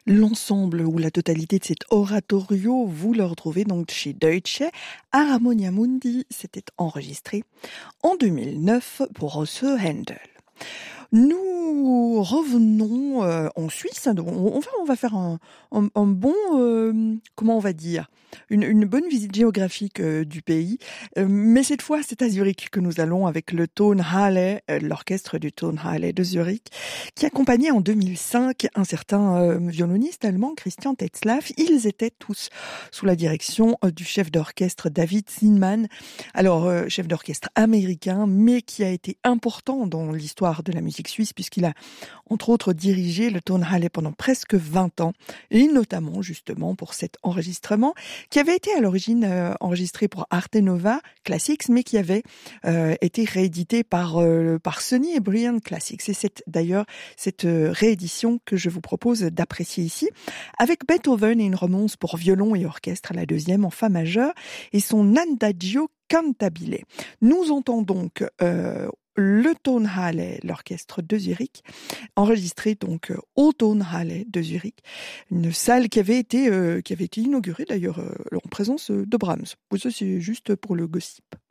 L'ensemble ou la totalité de cet oratorio, vous le retrouvez donc chez Deutsche. Harmonia Mundi, c'était enregistré en 2009 pour ce Handel. Nous revenons en Suisse. On va faire un bon, comment on va dire, une bonne visite géographique du pays. Mais cette fois, c'est à Zurich que nous allons avec le Tonhalle, l'orchestre du Tonhalle de Zurich, qui accompagnait en 2005 un certain violoniste allemand, Christian Tetzlaff. Ils étaient tous sous la direction du chef d'orchestre David Zinman. Alors, chef d'orchestre américain, mais qui a été important dans l'histoire de la musique suisse, puisqu'il a, entre autres, dirigé le Tonhalle pendant presque 20 ans, et notamment, justement, pour cet enregistrement, qui avait été à l'origine enregistré pour Arte Nova Classics, mais qui avait été réédité par Sony et Brilliant Classics. C'est d'ailleurs cette réédition que je vous propose d'apprécier ici, avec Beethoven et une romance pour violon et orchestre, la deuxième en fa majeur, et son Adagio cantabile. Nous entendons donc le Tonhalle, l'orchestre de Zurich, enregistré donc au Tonhalle de Zurich, une salle qui avait été inaugurée d'ailleurs en présence de Brahms. Ça, c'est juste pour le gossip.